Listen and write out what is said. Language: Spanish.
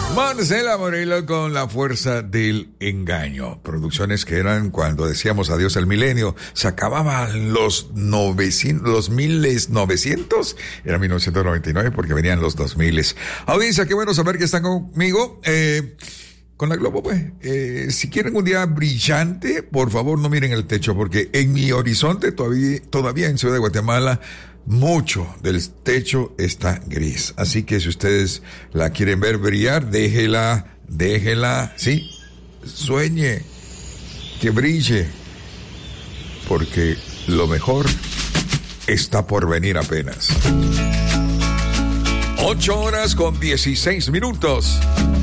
Marcela Morillo con La Fuerza del Engaño. Producciones que eran cuando decíamos adiós al milenio. Se acababan los 1900. Era 1999 porque venían los 2000. Audiencia, qué bueno saber que están conmigo. Con la Globo, pues. Si quieren un día brillante, por favor no miren el techo, porque en mi horizonte todavía en Ciudad de Guatemala, mucho del techo está gris. Así que si ustedes la quieren ver brillar, déjela, sí, sueñe, que brille, porque lo mejor está por venir apenas. 8 horas con 16 minutos.